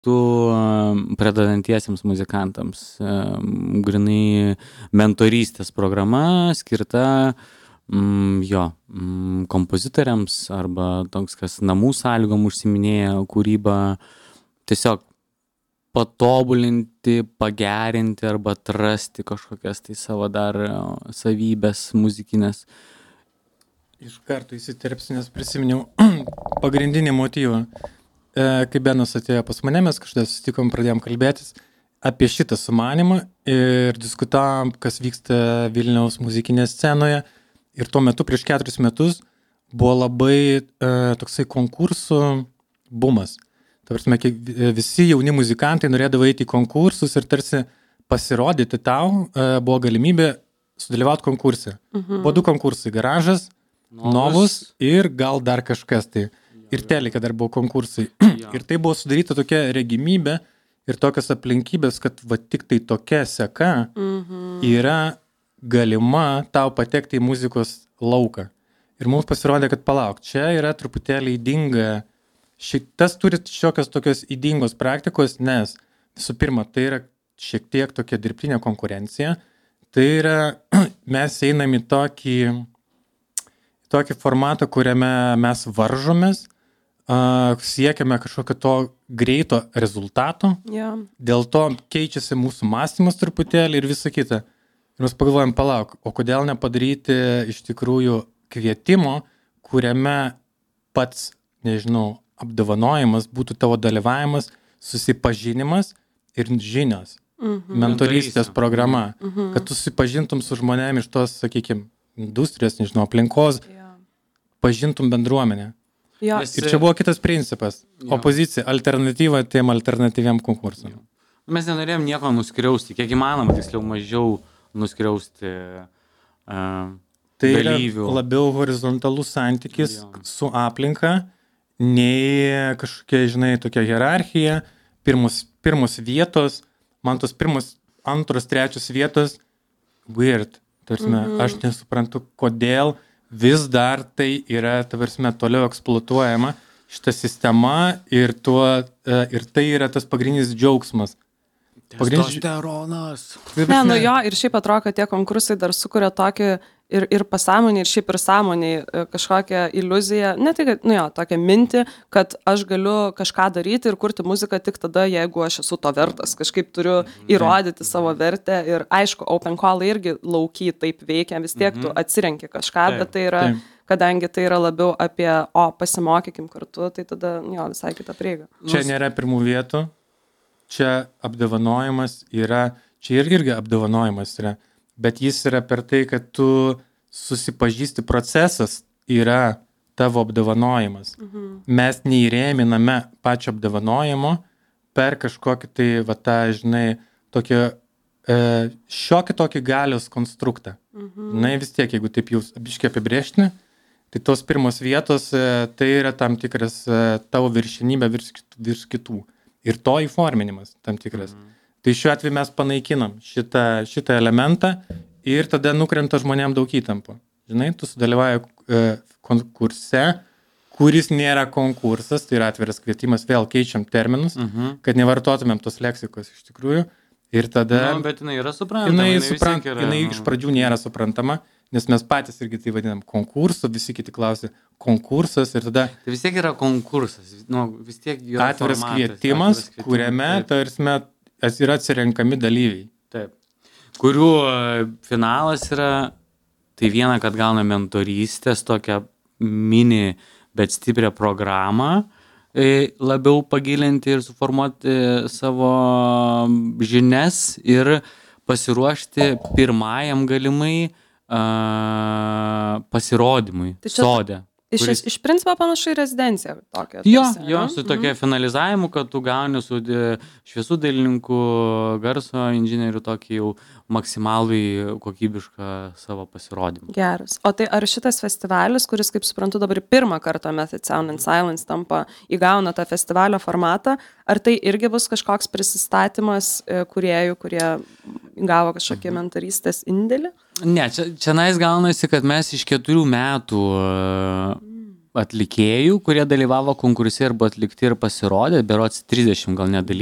skirtų pradedantiesiems muzikantams. Grynai mentorystės programa skirta kompozitoriams arba toks, kas namų sąlygom užsiminėja kūrybą, tiesiog patobulinti, pagerinti arba atrasti kažkokias tai savo dar savybės muzikinės. Iš karto įsiterpsiu, nes prisiminiau pagrindinį motyvą. Kai Benas atėjo pas mane, mes kažkada susitikom, pradėjom kalbėtis apie šitą sumanimą ir diskutavom, kas vyksta Vilniaus muzikinėje scenoje. Ir tuo metu, prieš 4 metus, buvo labai toksai konkursų bumas. Ta prasme, visi jauni muzikantai norėdavo eiti į konkursus ir tarsi pasirodyti tau, buvo galimybė sudalyvauti konkurse. Buvo 2 konkursai – Garažas, Novus ir gal dar kažkas tai. Ir Telika dar buvo konkursai. Ir tai buvo sudaryta tokia regimybė ir tokios aplinkybės, kad va tik tai tokia seka yra galima tau patekti į muzikos lauką. Ir mums pasirodė, kad palauk, čia yra truputėlį ydinga. Šitas turi šiokios tokios ydingos praktikos, nes visų pirma, tai yra šiek tiek tokia dirbtinė konkurencija. Tai yra, mes einam į tokį formatą, kuriame mes varžomės, siekiame kažkokio to greito rezultato, dėl to keičiasi mūsų mąstymas truputėlį ir visa kita. Ir mes pagalvojam, palauk, o kodėl nepadaryti iš tikrųjų kvietimo, kuriame pats, nežinau, apdovanojimas būtų tavo dalyvavimas, susipažinimas ir žinios, mentorystės programa, kad tu susipažintum su žmonėm iš tos, sakykime, industrijos, nežinau, aplinkos, pažintum bendruomenę. Ir čia buvo kitas principas. Opozicija, alternatyva tiem alternatyviam konkursam. Mes nenorėjom nieko nuskriausti, kiek įmanoma, tiksliau mažiau nuskriausti tai dalyvių. Tai labiau horizontalus santykis su aplinka, nei kažkokia, žinai, tokia hierarchija, pirmos vietos, man tos pirmos, antros, trečios vietos, weird. Aš nesuprantu, kodėl vis dar tai yra, toliau eksploatuojama šita sistema ir tai yra tas pagrindinis džiaugsmas. Testosteronas. Ne, ir šiaip atrodo, kad tie konkursai dar sukuria tokį ir pasąmonį, ir šiaip ir sąmonį kažkokią iliuziją, ne tai, kad, tokią mintį, kad aš galiu kažką daryti ir kurti muziką tik tada, jeigu aš esu to vertas. Kažkaip turiu įrodyti savo vertę ir aišku, open call irgi lauky taip veikia, vis tiek tu atsirenki kažką, bet tai yra, kadangi tai yra labiau apie, pasimokykim kartu, tai tada, visai kita prieiga. Čia nėra pirmų vietų, čia apdovanojimas yra, čia irgi apdovanojimas yra. Bet jis yra per tai, kad tu susipažįsti, procesas yra tavo apdovanojimas. Mes neįrėminame pačio apdovanojimo per kažkokį tai, šiokį tokį galios konstruktą. Vis tiek, jeigu taip jau biškai apibrėžti, tai tos pirmos vietos, tai yra tam tikras tavo viršenybė virš kitų. Ir to įforminimas tam tikras. Tai šiuo atveju mes panaikinam šitą elementą ir tada nukrenta žmonėm daug įtampų. Žinai, tu sudalyvauji konkurse, kuris nėra konkursas, tai yra atviras kvietimas, vėl keičiam terminus, kad nevartotumėm tos leksikos iš tikrųjų. Ir tada... bet jinai yra suprantama. Jinai iš pradžių nėra suprantama, nes mes patys irgi tai vadinam konkursu, visi kiti klausia konkursas ir tada... Tai vis tiek yra konkursas, vis tiek yra atviras kvietimas, kuriame yra atsirenkami dalyviai. Taip. Kurių finalas yra, tai viena, kad gauna mentorystės, tokią mini, bet stiprią programą, labiau pagilinti ir suformuoti savo žinias ir pasiruošti pirmajam galimai pasirodymui sode. Iš principo panašu į rezidenciją tokią. Jo, su tokia finalizavimu, kad tu gauni su šviesų dailininkų, garso inžinierių tokį jau maksimalai kokybišką savo pasirodymą. Geras. O tai ar šitas festivalis, kuris, kaip suprantu, dabar pirmą kartą Method Sound and Silence įgauna tą festivalio formatą, ar tai irgi bus kažkoks prisistatymas kūrėjų, kurie gavo kažkokį mentorystės indėlį? Ne, čia gaunasi, kad mes iš 4 metų atlikėjų, kurie dalyvavo konkurse ir buvo atlikti ir pasirodė, berods 30 gal net